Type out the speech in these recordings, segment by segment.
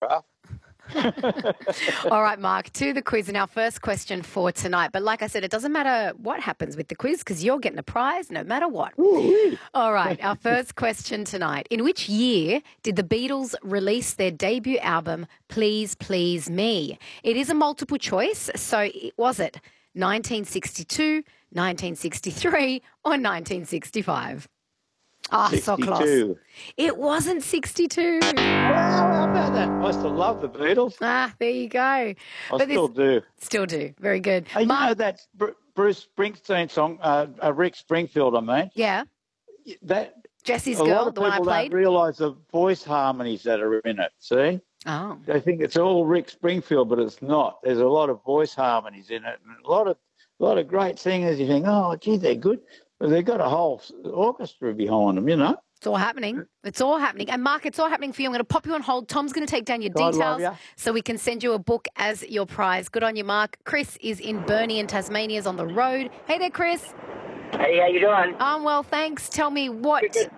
autograph. All right, Mark, to the quiz and our first question for tonight. But like I said, it doesn't matter what happens with the quiz because you're getting a prize no matter what. Ooh-wee. All right, our first question tonight. In which year did the Beatles release their debut album, Please Please Me? It is a multiple choice, so was it 1962, 1963 or 1965? Oh, so close. 62. It wasn't 62. Well, how about that? I used to love the Beatles. Ah, there you go. I But still do. Still do. Very good. Hey, you know that Bruce Springsteen song, Rick Springfield, I mean? Yeah. That Jesse's a Girl, lot of the one I people played. don't realise the voice harmonies that are in it, see? Oh. They think it's all Rick Springfield, but it's not. There's a lot of voice harmonies in it and a lot of great singers. You think, oh, gee, they're good. But they've got a whole orchestra behind them, you know? It's all happening. It's all happening. And Mark, it's all happening for you. I'm going to pop you on hold. Tom's going to take down your God love details ya. so we can send you a book as your prize. Good on you, Mark. Chris is in Burnie in Tasmania, is on the road. Hey there, Chris. Hey, how you doing? I'm well, thanks. Tell me when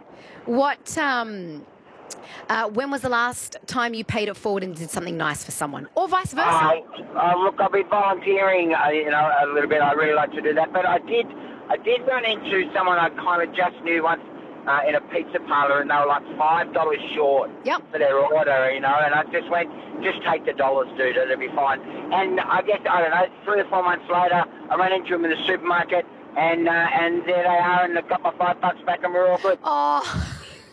was the last time you paid it forward and did something nice for someone, or vice versa? Look, I've been volunteering, a little bit. I really like to do that, but I did run into someone I kind of just knew once in a pizza parlour, and they were like $5 short for their order, and I just went, just take the dollars, dude, it'll be fine. And I guess, I don't know, 3 or 4 months later, I ran into them in the supermarket, and there they are, and I got my $5 back, and we're all good. Oh.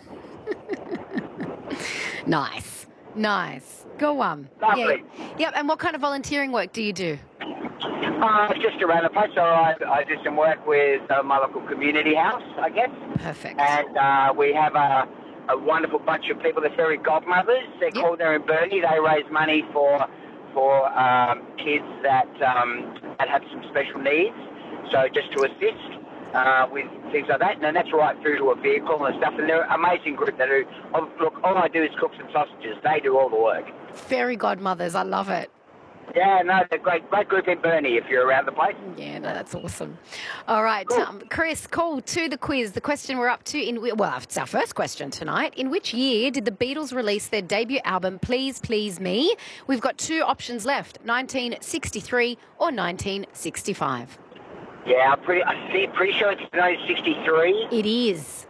Nice. Go on. Lovely. Yeah. Yep. And what kind of volunteering work do you do? Just around the place. So I do some work with my local community house, I guess. Perfect. And we have a wonderful bunch of people. They're fairy godmothers. They're called there in Burnie. They raise money for kids that have some special needs. So just to assist with things like that, and then that's right through to a vehicle and stuff. And they're an amazing group that do. Look, all I do is cook some sausages. They do all the work. Fairy godmothers. I love it. Yeah, no, they're great group in Burnie if you're around the place. Yeah, no, that's awesome. All right, cool. Chris, call to the quiz. The question we're up to it's our first question tonight. In which year did the Beatles release their debut album, Please Please Me? We've got 2 options left, 1963 or 1965. Yeah, I'm pretty sure it's 1963. It is.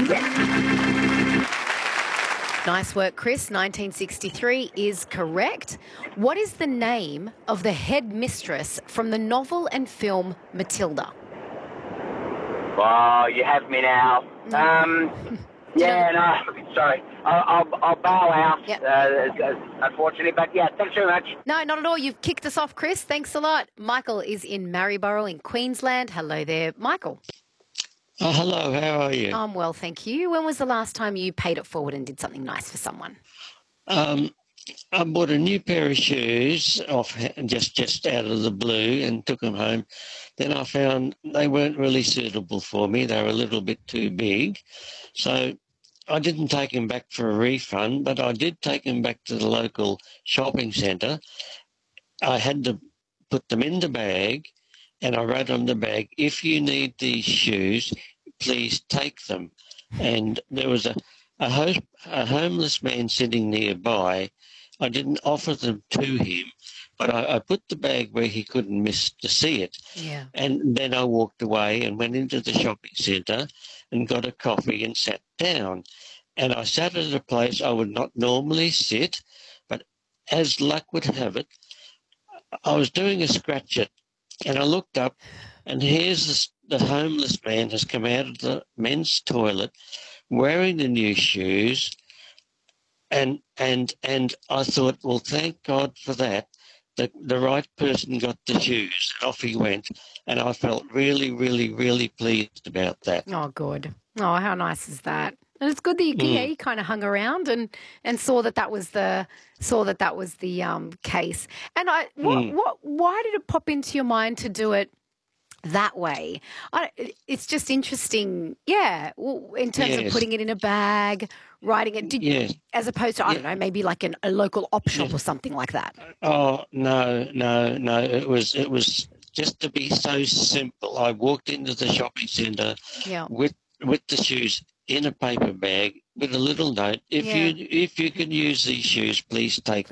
Nice work, Chris. 1963 is correct. What is the name of the head mistress from the novel and film Matilda? Oh, you have me now. Yeah, no, sorry. I'll bow out, unfortunately. But, yeah, thanks very much. No, not at all. You've kicked us off, Chris. Thanks a lot. Michael is in Maryborough in Queensland. Hello there, Michael. Oh, hello, how are you? I'm well, thank you. When was the last time you paid it forward and did something nice for someone? I bought a new pair of shoes off just out of the blue and took them home. Then I found they weren't really suitable for me. They were a little bit too big. So I didn't take them back for a refund, but I did take them back to the local shopping centre. I had to put them in the bag, and I wrote on the bag, if you need these shoes, please take them. And there was a homeless man sitting nearby. I didn't offer them to him, but I put the bag where he couldn't miss to see it. Yeah. And then I walked away and went into the shopping centre and got a coffee and sat down. And I sat at a place I would not normally sit, but as luck would have it, I was doing a scratch it. And I looked up, and here's the homeless man has come out of the men's toilet wearing the new shoes. And I thought, well, thank God for that. The right person got the shoes. Off he went. And I felt really, really, really pleased about that. Oh, good. Oh, how nice is that? And it's good that you kind of hung around and saw that was the case. And why did it pop into your mind to do it that way? It's just interesting, in terms of putting it in a bag, writing it, as opposed to, I don't know, maybe like a local op shop or something like that. Oh, no. It was just to be so simple. I walked into the shopping centre with the shoes in a paper bag with a little note. If you can use these shoes, please take